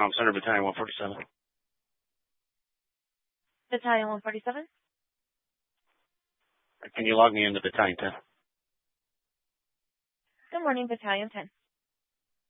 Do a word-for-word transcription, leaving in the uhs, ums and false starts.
Com Center, Battalion one forty-seven. Battalion one forty-seven? Can you log me into Battalion ten? Good morning, Battalion ten.